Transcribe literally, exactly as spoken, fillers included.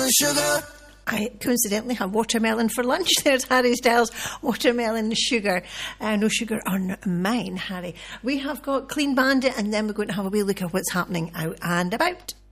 watermelon sugar. I coincidentally had watermelon for lunch. There's Harry Styles, watermelon sugar. Uh, no sugar on mine, Harry. We have got Clean Bandit, and then we're going to have a wee look at what's happening out and about.